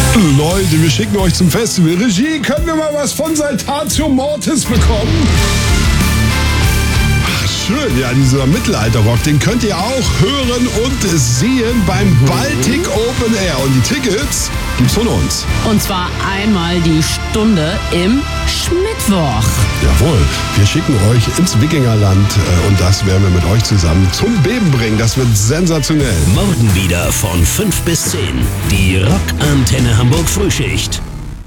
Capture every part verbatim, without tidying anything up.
Leute, wir schicken euch zum Festival. Regie, können wir mal was von Saltatio Mortis bekommen? Ach, schön, ja, dieser Mittelalter-Rock, den könnt ihr auch hören und sehen beim Baltic Open Air. Und die Tickets gibt's von uns. Und zwar einmal die Stunde im Schmittwoch. Jawohl, wir schicken euch ins Wikingerland und das werden wir mit euch zusammen zum Beben bringen. Das wird sensationell. Morgen wieder von fünf bis zehn. Die Rockantenne Hamburg Frühschicht.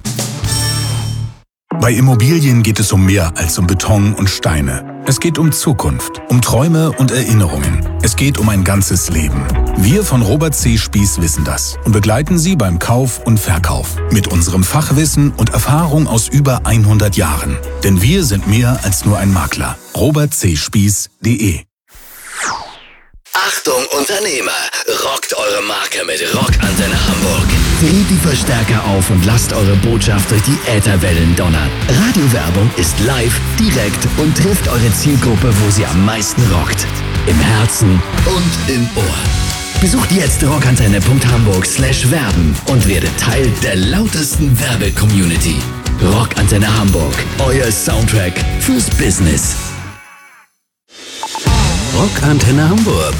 Bei Immobilien geht es um mehr als um Beton und Steine. Es geht um Zukunft, um Träume und Erinnerungen. Es geht um ein ganzes Leben. Wir von Robert C. Spieß wissen das und begleiten Sie beim Kauf und Verkauf. Mit unserem Fachwissen und Erfahrung aus über hundert Jahren. Denn wir sind mehr als nur ein Makler. robert c spieß punkt de Achtung Unternehmer, rockt eure Marke mit Rockantenne Hamburg. Dreht die Verstärker auf und lasst eure Botschaft durch die Ätherwellen donnern. Radiowerbung ist live, direkt und trifft eure Zielgruppe, wo sie am meisten rockt. Im Herzen und im Ohr. Besucht jetzt rockantenne punkt hamburg slash werben und werdet Teil der lautesten Werbe-Community. Rockantenne Hamburg, euer Soundtrack fürs Business. Rockantenne Hamburg.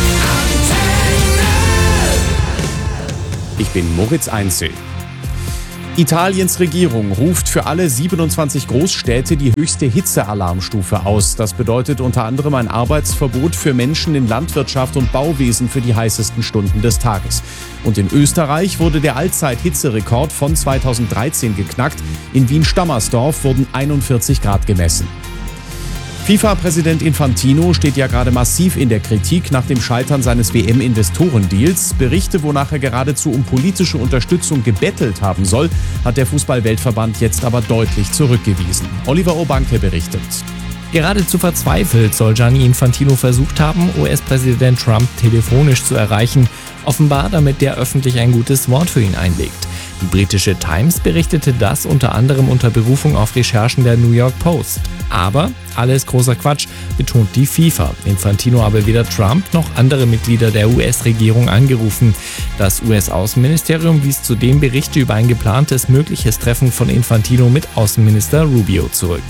Ich bin Moritz Einzel. Italiens Regierung ruft für alle siebenundzwanzig Großstädte die höchste Hitzealarmstufe aus. Das bedeutet unter anderem ein Arbeitsverbot für Menschen in Landwirtschaft und Bauwesen für die heißesten Stunden des Tages. Und in Österreich wurde der Allzeit-Hitzerekord von zweitausenddreizehn geknackt. In Wien-Stammersdorf wurden einundvierzig Grad gemessen. FIFA-Präsident Infantino steht ja gerade massiv in der Kritik nach dem Scheitern seines W M-Investorendeals. Berichte, wonach er geradezu um politische Unterstützung gebettelt haben soll, hat der Fußball-Weltverband jetzt aber deutlich zurückgewiesen. Oliver Obanke berichtet. Geradezu verzweifelt soll Gianni Infantino versucht haben, U S-Präsident Trump telefonisch zu erreichen, offenbar damit der öffentlich ein gutes Wort für ihn einlegt. Die britische Times berichtete das unter anderem unter Berufung auf Recherchen der New York Post. Aber alles großer Quatsch, betont die FIFA. Infantino habe weder Trump noch andere Mitglieder der U S-Regierung angerufen. Das U S-Außenministerium wies zudem Berichte über ein geplantes mögliches Treffen von Infantino mit Außenminister Rubio zurück.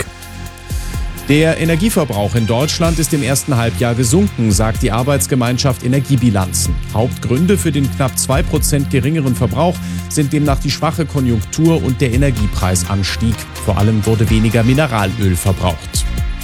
Der Energieverbrauch in Deutschland ist im ersten Halbjahr gesunken, sagt die Arbeitsgemeinschaft Energiebilanzen. Hauptgründe für den knapp zwei Prozent geringeren Verbrauch sind demnach die schwache Konjunktur und der Energiepreisanstieg. Vor allem wurde weniger Mineralöl verbraucht.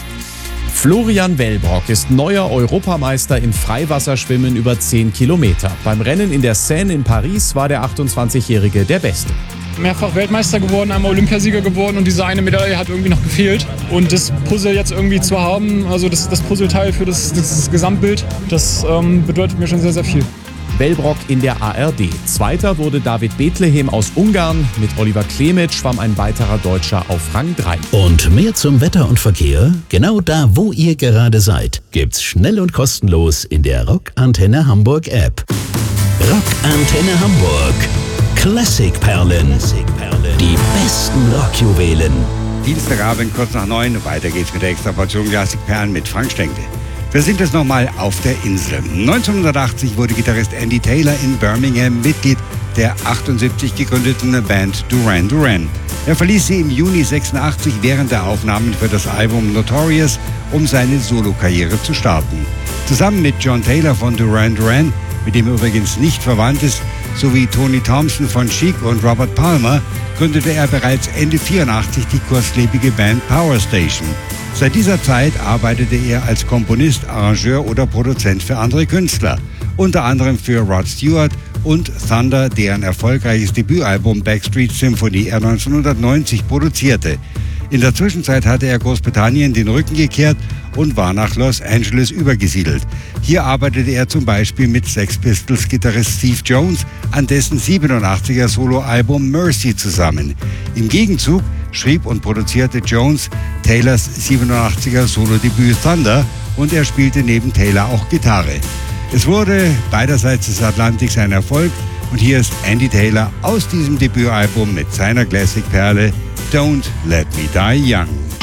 Florian Wellbrock ist neuer Europameister im Freiwasserschwimmen über zehn Kilometer. Beim Rennen in der Seine in Paris war der achtundzwanzigjährige der Beste. Mehrfach Weltmeister geworden, einmal Olympiasieger geworden und diese eine Medaille hat irgendwie noch gefehlt. Und das Puzzle jetzt irgendwie zu haben, also das, das Puzzleteil für das, das Gesamtbild, das ähm, bedeutet mir schon sehr, sehr viel. Wellbrock in der A R D. Zweiter wurde David Bethlehem aus Ungarn. Mit Oliver Klemet schwamm ein weiterer Deutscher auf Rang drei. Und mehr zum Wetter und Verkehr? Genau da, wo ihr gerade seid, gibt's schnell und kostenlos in der Rockantenne Hamburg App. Rockantenne Hamburg. Klassikperlen. Die besten Rockjuwelen. Dienstagabend kurz nach neun. Weiter geht's mit der extra Portion Klassikperlen mit Frank Stengte. Wir sind jetzt nochmal auf der Insel. neunzehnhundertachtzig wurde Gitarrist Andy Taylor in Birmingham Mitglied der achtundsiebzig gegründeten Band Duran Duran. Er verließ sie im Juni sechsundachtzig während der Aufnahmen für das Album Notorious, um seine Solokarriere zu starten. Zusammen mit John Taylor von Duran Duran, mit dem er übrigens nicht verwandt ist, sowie Tony Thompson von Chic und Robert Palmer, gründete er bereits Ende vierundachtzig die kurzlebige Band Power Station. Seit dieser Zeit arbeitete er als Komponist, Arrangeur oder Produzent für andere Künstler, unter anderem für Rod Stewart und Thunder, deren erfolgreiches Debütalbum Backstreet Symphony er neunzehnhundertneunzig produzierte. In der Zwischenzeit hatte er Großbritannien den Rücken gekehrt und war nach Los Angeles übergesiedelt. Hier arbeitete er zum Beispiel mit Sex Pistols-Gitarrist Steve Jones an dessen siebenundachtziger Soloalbum Mercy zusammen. Im Gegenzug schrieb und produzierte Jones Taylors siebenundachtziger Solodebüt Thunder und er spielte neben Taylor auch Gitarre. Es wurde beiderseits des Atlantiks ein Erfolg und hier ist Andy Taylor aus diesem Debütalbum mit seiner Classic-Perle Don't Let Me Die Young.